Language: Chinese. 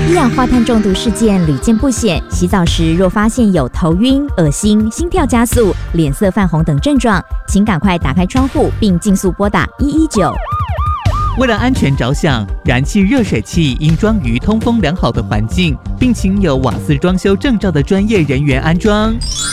一氧化碳中毒事件屡见不鲜，洗澡时若发现有头晕、恶心、心跳加速、脸色泛红等症状，请赶快打开窗户并尽速拨打119。 为了安全着想，燃气热水器应装于通风良好的环境，并请有瓦斯装修证照的专业人员安装。